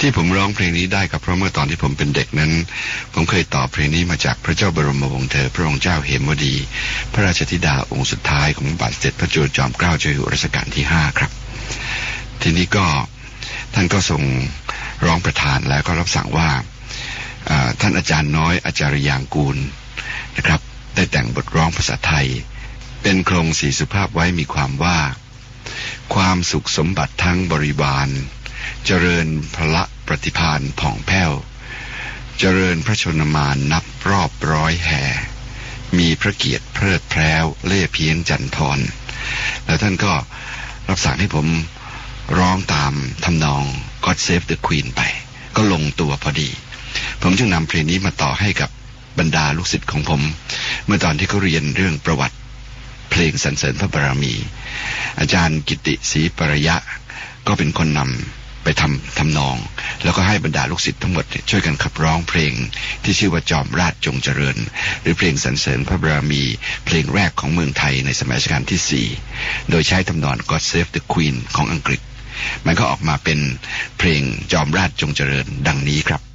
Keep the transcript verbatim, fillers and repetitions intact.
ที่ผมร้องเพลงนี้ได้ก็เพราะเมื่อตอนที่ผมเป็นเด็กนั้นผมเคยต่อเพลงนี้มาจากพระเจ้าบรมวงศ์เธอพระองค์เจ้าเหมวดีพระราชธิดาองค์สุดท้ายของบาทสมเด็จพระจุลจอมเกล้าเจ้าอยู่หัวรัชกาลที่ห้าครับทีนี้ก็ท่านก็ทรงร้องประทานแล้วก็รับสั่งว่าท่านอาจารย์น้อยอาจารย์ยางกูลนะครับได้แต่งบทร้องภาษาไทยเป็นโครงสีสุภาพไว้มีความว่าความสุขสมบัติทั้งบริวารเจริญพละปฏิภาณผ่องแผ้วเจริญพระชนมานนับรอบร้อยแห่มีพระเกียรติเพลิดเพล้วเล่เพียงจันทรแล้วท่านก็รับสั่งให้ผมร้องตามทำนอง God Save the Queen ไปก็ลงตัวพอดีผมจึงนำเพลงนี้มาต่อให้กับบรรดาลูกศิษย์ของผมเมื่อตอนที่เขาเรียนเรื่องประวัติเพลงสรรเสริญพระบารมีอาจารย์กิติศรีปรยะก็เป็นคนนำไปทำทำนองแล้วก็ให้บรรดาลูกศิษย์ทั้งหมดช่วยกันขับร้องเพลงที่ชื่อว่าจอมราชจงเจริญหรือเพลงสรรเสริญพระบารมีเพลงแรกของเมืองไทยในสมัยรัชกาลที่สี่โดยใช้ทำนอง God Save the Queen ของอังกฤษมันก็ออกมาเป็นเพลงจอมราชจงเจริญดังนี้ครับ